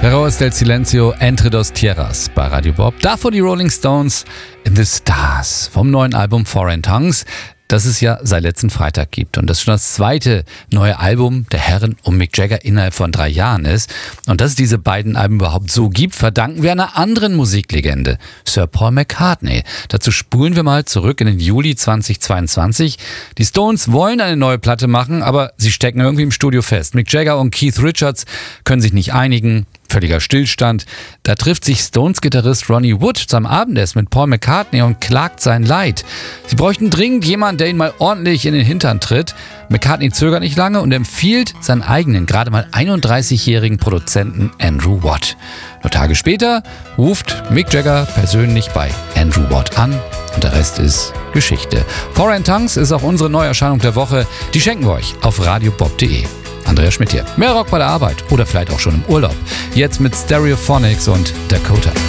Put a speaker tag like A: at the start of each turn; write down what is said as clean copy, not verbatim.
A: Terror del Silencio, Entre dos Tierras bei Radio Bob. Davor die Rolling Stones in the Stars vom neuen Album Foreign Tongues, das es ja seit letzten Freitag gibt. Und das schon das zweite neue Album der Herren um Mick Jagger innerhalb von 3 Jahren ist. Und dass es diese beiden Alben überhaupt so gibt, verdanken wir einer anderen Musiklegende, Sir Paul McCartney. Dazu spulen wir mal zurück in den Juli 2022. Die Stones wollen eine neue Platte machen, aber sie stecken irgendwie im Studio fest. Mick Jagger und Keith Richards können sich nicht einigen. Völliger Stillstand. Da trifft sich Stones-Gitarrist Ronnie Wood zum Abendessen mit Paul McCartney und klagt sein Leid. Sie bräuchten dringend jemanden, der ihn mal ordentlich in den Hintern tritt. McCartney zögert nicht lange und empfiehlt seinen eigenen, gerade mal 31-jährigen Produzenten Andrew Watt. Nur Tage später ruft Mick Jagger persönlich bei Andrew Watt an und der Rest ist Geschichte. Foreign Tongues ist auch unsere Neuerscheinung der Woche. Die schenken wir euch auf radiobob.de. Andreas Schmidt hier. Mehr Rock bei der Arbeit oder vielleicht auch schon im Urlaub. Jetzt mit Stereophonics und Dakota.